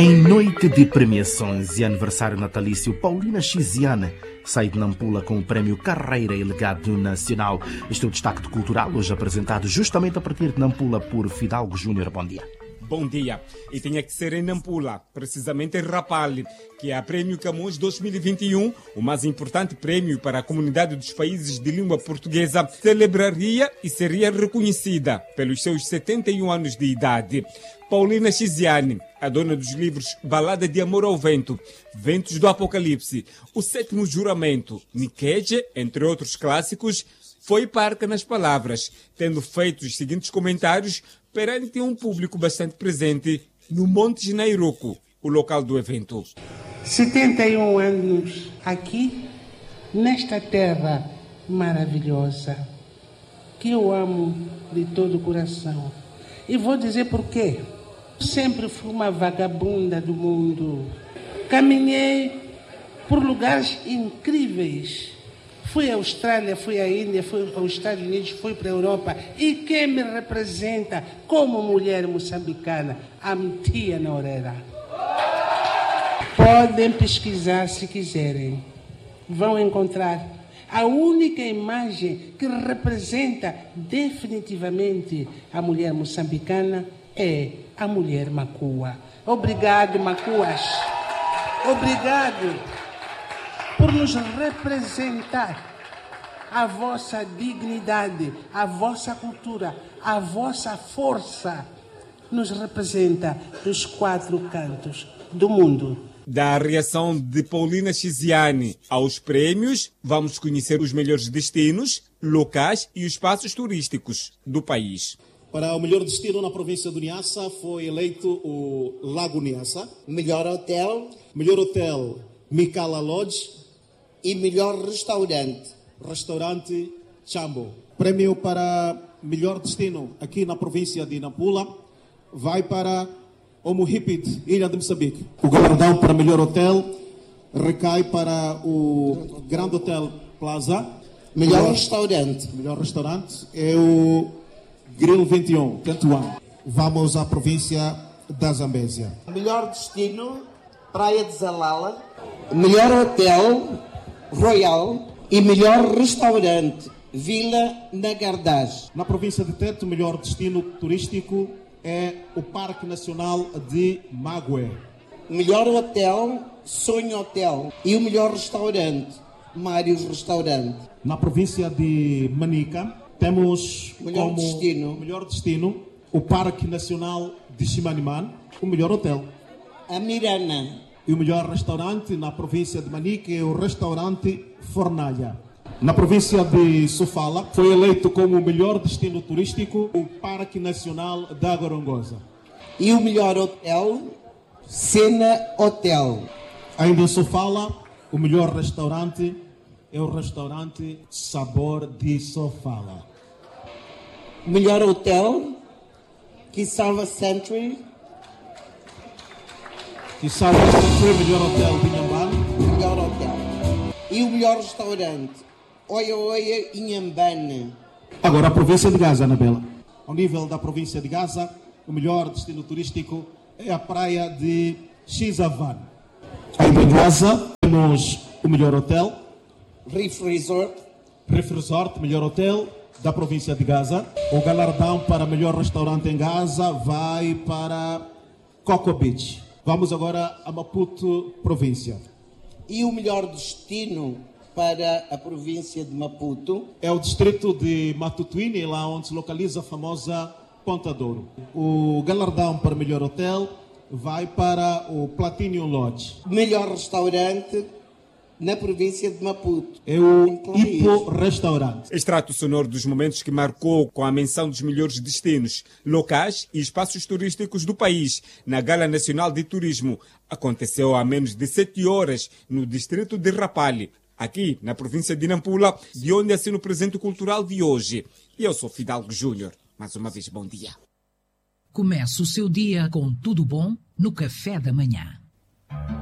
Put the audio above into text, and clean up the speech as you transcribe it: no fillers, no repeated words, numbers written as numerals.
Em noite de premiações e aniversário natalício, Paulina Chiziane sai de Nampula com o prémio Carreira e Legado Nacional. Este é o destaque cultural, hoje apresentado justamente a partir de Nampula por Fidalgo Júnior. Bom dia. Bom dia. E tinha que ser em Nampula, precisamente em Rapalli, que é a Prémio Camões 2021, o mais importante prémio para a comunidade dos países de língua portuguesa, celebraria e seria reconhecida pelos seus 71 anos de idade. Paulina Chiziane, a dona dos livros Balada de Amor ao Vento, Ventos do Apocalipse, O Sétimo Juramento, Nikeje, entre outros clássicos, foi parca nas palavras, tendo feito os seguintes comentários perante um público bastante presente no Monte Nairoco, o local do evento. 71 anos aqui, nesta terra maravilhosa, que eu amo de todo o coração. E vou dizer por quê. Sempre fui uma vagabunda do mundo. Caminhei por lugares incríveis. Fui à Austrália, fui à Índia, fui aos Estados Unidos, fui para a Europa. E quem me representa como mulher moçambicana? A Mtia Noreira. Podem pesquisar se quiserem. Vão encontrar a única imagem que representa definitivamente a mulher moçambicana é a mulher Macua. Obrigado, Macuas. Obrigado por nos representar. A vossa dignidade, a vossa cultura, a vossa força nos representa dos 4 cantos do mundo. Da reação de Paulina Chiziane aos prémios, vamos conhecer os melhores destinos, locais e espaços turísticos do país. Para o melhor destino na província do Niassa foi eleito o Lago Niassa. Melhor hotel. Melhor hotel, Mikala Lodge. E melhor restaurante. Restaurante Chambo. Prêmio para melhor destino aqui na província de Nampula vai para o Muhipit, Ilha de Moçambique. O galardão para melhor hotel recai para o Grand Hotel Plaza. Melhor restaurante. Melhor restaurante é o Grill 21, Tantuan. Vamos à província da Zambésia. Melhor destino, Praia de Zalala. Melhor hotel, Royal. E melhor restaurante, Vila Nagardaz. Na província de Tete, o melhor destino turístico é o Parque Nacional de Magué. Melhor hotel, Sonho Hotel. E o melhor restaurante, Mários Restaurante. Na província de Manica, temos melhor destino o Parque Nacional de Chimanimane, o melhor hotel. A Mirana. E o melhor restaurante na província de Manica é o restaurante Fornalha. Na província de Sofala, foi eleito como o melhor destino turístico o Parque Nacional da Gorongosa. E o melhor hotel, Sena Hotel. Ainda em Sofala, o melhor restaurante é o restaurante Sabor de Sofala. Melhor hotel, Kisava Century. Kisava Century, melhor hotel de Inhambane. Melhor hotel. E o melhor restaurante, Oia Oia Inhambane. Agora a província de Gaza, Anabela. Ao nível da província de Gaza, o melhor destino turístico é a praia de Chizavan. Ainda em Gaza, temos o melhor hotel. Reef Resort. Reef Resort, melhor hotel da província de Gaza. O galardão para melhor restaurante em Gaza vai para Coco Beach. Vamos agora a Maputo, província. E o melhor destino para a província de Maputo? É o distrito de Matutuine, lá onde se localiza a famosa Ponta Douro. O galardão para melhor hotel vai para o Platinum Lodge. Melhor restaurante na província de Maputo. É o Ipo Restaurante. Extrato sonoro dos momentos que marcou com a menção dos melhores destinos, locais e espaços turísticos do país na Gala Nacional de Turismo. Aconteceu há menos de 7 horas no distrito de Rapalli, aqui na província de Nampula, de onde assina o presente cultural de hoje. E eu sou Fidalgo Júnior. Mais uma vez, bom dia. Comece o seu dia com tudo bom no café da manhã.